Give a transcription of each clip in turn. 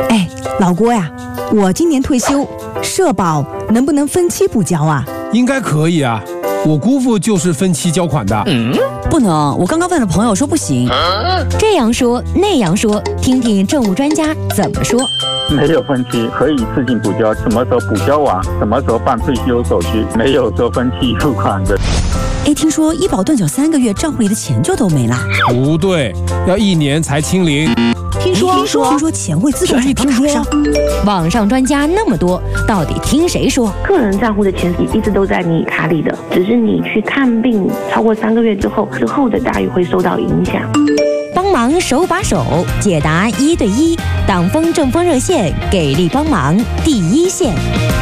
哎，老郭呀，我今年退休，社保能不能分期补交啊？ 应该可以啊，我姑父就是分期交款的。 不能，我刚刚问了朋友说不行。 这样说那样说，听听政务专家怎么说。 没有分期，可以自行补交，什么时候补交完，什么时候办退休手续，没有说分期付款的。 哎，听说医保断缴3个月，账户里的钱就都没了。 不对，要1年才清零。 听说钱会自动转到卡上。 网上专家那么多，到底听谁说？ 个人账户的钱一直都在你卡里的，只是你去看病超过3个月之后的待遇会受到影响。 帮忙手把手解答1对1，党风政风热线给力帮忙第一线。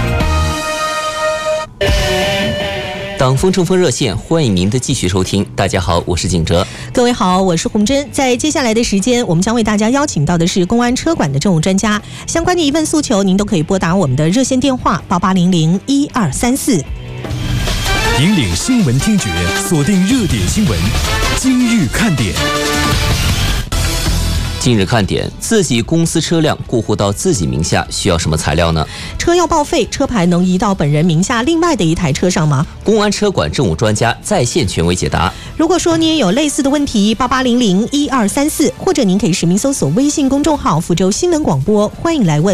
党风政风热线，欢迎您的继续收听。大家好，我是景哲。 各位好，我是洪真。在接下来的时间，我们将为大家邀请到的是公安车管的政务专家。相关的疑问诉求，您都可以拨打我们的热线电话88001234。 引领新闻听觉，锁定热点新闻，今日看点。 今日看点：自己公司车辆过户到自己名下需要什么材料呢？ 车要报废，车牌能移到本人名下另外的一台车上吗？ 公安车管政务专家在线权威解答。 如果说你也有类似的问题，88001234，或者您可以实名搜索微信公众号福州新闻广播，欢迎来问。